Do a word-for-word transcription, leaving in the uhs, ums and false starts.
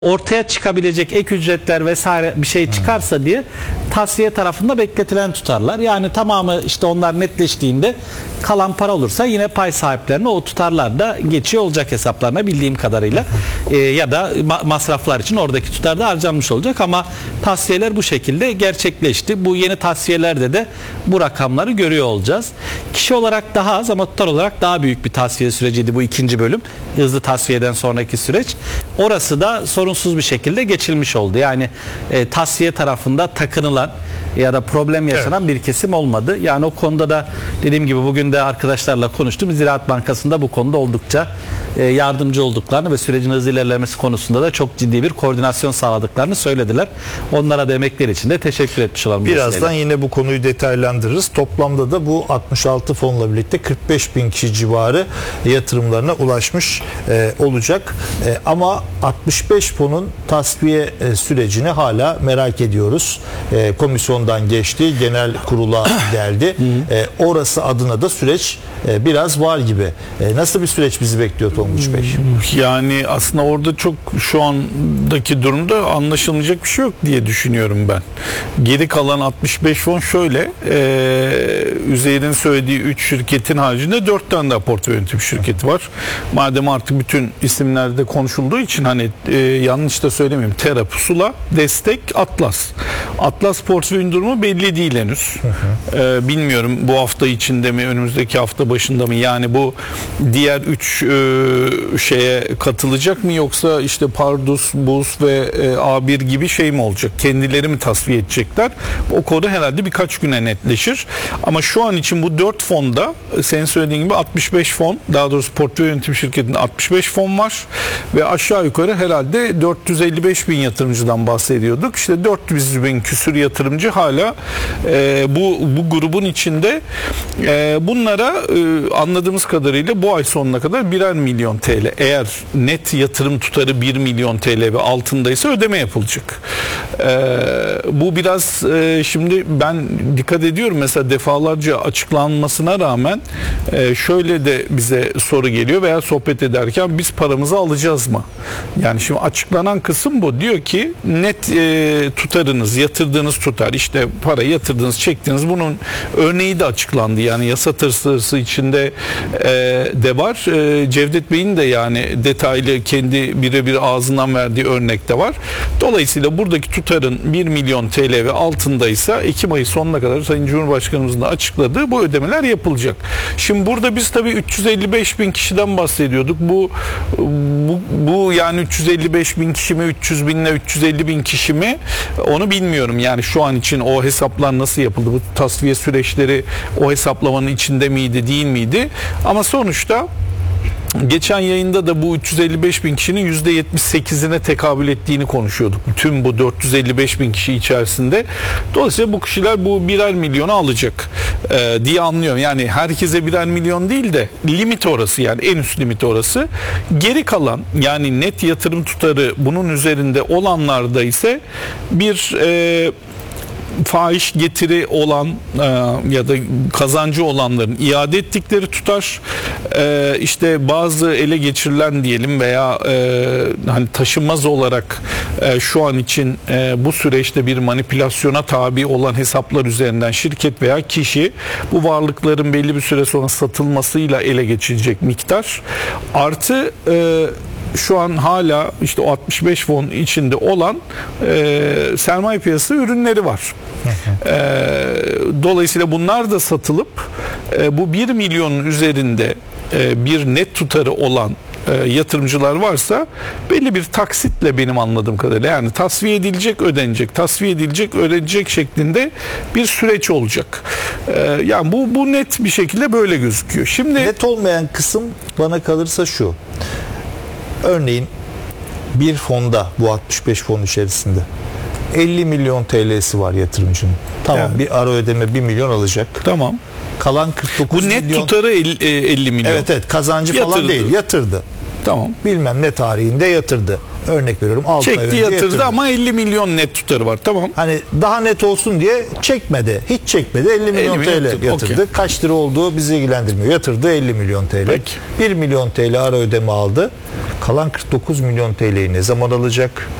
ortaya çıkabilecek ek ücretler vesaire bir şey çıkarsa diye tasfiye tarafında bekletilen tutarlar. Yani tamamı işte onlar netleştiğinde kalan para olursa yine pay sahiplerine o tutarlar da geçiyor olacak hesaplarına bildiğim kadarıyla. Ee, ya da ma- masraflar için oradaki tutar da harcanmış olacak ama tasfiyeler bu şekilde gerçekleşti. Bu yeni tasfiyelerde de bu rakamları görüyor olacağız. Kişi olarak daha az ama tutar olarak daha büyük bir tasfiye süreciydi bu ikinci bölüm. Hızlı tasfiyeden sonraki süreç. Orası da sorunsuz bir şekilde geçilmiş oldu. Yani e, tasfiye tarafında takınılan ya da problem yaşanan evet. bir kesim olmadı. Yani o konuda da dediğim gibi bugün de arkadaşlarla konuştum. Ziraat Bankası'nda bu konuda oldukça e, yardımcı olduklarını ve sürecin hızlı ilerlemesi konusunda da çok ciddi bir koordinasyon sağladıklarını söylediler. Onlara da emekleri için de teşekkür etmiş olalım. Birazdan yine bu konuyu detaylandırırız. Toplamda da bu altmış altı fonla birlikte kırk beş bin kişi civarı yatırımlarına ulaşmış e, olacak. E, ama altmış beş fonun tasfiye e, sürecini hala merak ediyoruz. E, komisyondan geçti, genel kurula geldi. E, orası adına da süreç e, biraz var gibi. E, nasıl bir süreç bizi bekliyor Tonguç Bey? Yani aslında orada çok şu andaki durumda anlaşılmayacak bir şey yok diye düşünüyorum ben. Geri kalan altmış beş fon şöyle, e, Üzeyir'in söylediği üç şirketin haricinde dört tane de portföy yönetim şirketi var. Madem artık bütün isimlerde konuşulduğu için hani e, yanlış da söylemeyeyim. Tera, Pusula, Destek, Atlas. Atlas portföyün durumu belli değil henüz. Hı hı. E, bilmiyorum bu hafta içinde mi, önümüzdeki hafta başında mı? Yani bu diğer üç e, şeye katılacak mı yoksa işte Pardus, Buz ve e, A bir gibi şey mi olacak? Kendileri mi tasfiye edecekler? O konu herhalde birkaç güne netleşir. Ama şu an için bu dört fonda senin söylediğin gibi altmış beş fon, daha doğrusu portföy yönetim şirketinde altmış beş fon var ve aşağı yukarı herhalde dört yüz elli beş bin yatırımcıdan bahsediyorduk. İşte dört yüz bin küsür yatırımcı hala e, bu bu grubun içinde. E, bunlara e, anladığımız kadarıyla bu ay sonuna kadar birer milyon T L, eğer net yatırım tutarı bir milyon T L ve altındaysa ödeme yapılacak. E, bu biraz e, şimdi ben dikkat ediyorum mesela defalarca açıklanmasına rağmen e, şöyle de bize soru geliyor veya sohbet ederken biz paramızı alacağız mı? Yani şimdi açıklanan kısım bu. Diyor ki net e, tutarınız, yatırdığınız tutar, işte para yatırdığınız, çektiğiniz, bunun örneği de açıklandı. Yani yasa tasarısı içinde e, de var. E, Cevdet Bey'in de yani detaylı kendi birebir ağzından verdiği örnek de var. Dolayısıyla buradaki tutarın bir milyon T L ve altındaysa Ekim ayı sonuna kadar Sayın Cumhurbaşkanımızın da açıkladığı bu ödemeler yapılacak. Şimdi burada biz tabii üç yüz elli beş bin kişiden bahsediyorduk. Bu bu, bu yani üç yüz elli beş bin kişi mi, üç yüz bin ile üç yüz elli bin kişi mi onu bilmiyorum. Yani şu an için o hesaplar nasıl yapıldı? Bu tasfiye süreçleri o hesaplamanın içinde miydi, değil miydi? Ama sonuçta geçen yayında da bu üç yüz elli beş bin kişinin yüzde yetmiş sekizine tekabül ettiğini konuşuyorduk. Tüm bu dört yüz elli beş bin kişi içerisinde. Dolayısıyla bu kişiler bu birer milyonu alacak e, diye anlıyorum. Yani herkese birer milyon değil de limit orası, yani en üst limit orası. Geri kalan yani net yatırım tutarı bunun üzerinde olanlarda ise bir e, fahiş getiri olan e, ya da kazancı olanların iade ettikleri tutar, e, işte bazı ele geçirilen diyelim veya e, hani taşınmaz olarak e, şu an için e, bu süreçte bir manipülasyona tabi olan hesaplar üzerinden şirket veya kişi bu varlıkların belli bir süre sonra satılmasıyla ele geçirecek miktar artı e, şu an hala işte o altmış beş fon içinde olan e, sermaye piyasası ürünleri var. e, dolayısıyla bunlar da satılıp e, bu bir milyonun üzerinde e, bir net tutarı olan e, yatırımcılar varsa belli bir taksitle, benim anladığım kadarıyla, yani tasfiye edilecek, ödenecek, tasfiye edilecek, ödenecek şeklinde bir süreç olacak. E, yani bu bu net bir şekilde böyle gözüküyor. Şimdi net olmayan kısım bana kalırsa şu. Örneğin bir fonda, bu altmış beş fon içerisinde elli milyon T L'si var yatırımcının. Tamam, yani bir ara ödeme bir milyon alacak. Tamam. Kalan kırk dokuz bu net milyon. tutarı elli milyon. Evet evet, kazancı yatırdı. Falan değil, yatırdı. Tamam. Bilmem ne tarihinde yatırdı. Örnek veriyorum, altı ay önce çekti, yatırdı, yatırdı ama elli milyon net tutarı var. Tamam. Hani daha net olsun diye çekmedi. Hiç çekmedi. elli milyon T L yatırdı. yatırdı. Okay. Kaç lira olduğu bizi ilgilendirmiyor. Yatırdı elli milyon T L. Peki. bir milyon T L ara ödeme aldı. Kalan kırk dokuz milyon T L'yi ne zaman alacak?